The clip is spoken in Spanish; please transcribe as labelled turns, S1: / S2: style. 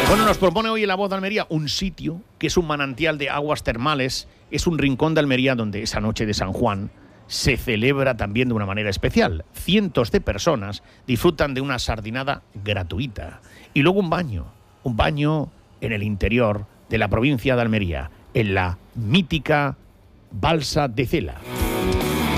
S1: Bueno, nos propone hoy en La Voz de Almería un sitio que es un manantial de aguas termales, es un rincón de Almería donde esa noche de San Juan se celebra también de una manera especial. Cientos de personas disfrutan de una sardinada gratuita y luego un baño en el interior de la provincia de Almería, en la mítica Balsa de Cela.